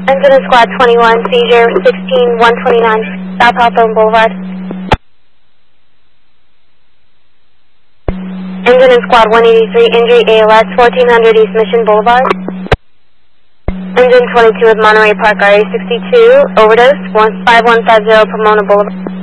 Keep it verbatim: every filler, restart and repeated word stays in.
Engine in Squad twenty-one, seizure sixteen one twenty-nine, South Hawthorne Boulevard. Engine in Squad one eighty-three, injury A L S, fourteen hundred East Mission Boulevard. Engine twenty-two with Monterey Park, R A sixty-two, overdose, five one five zero Pomona Boulevard.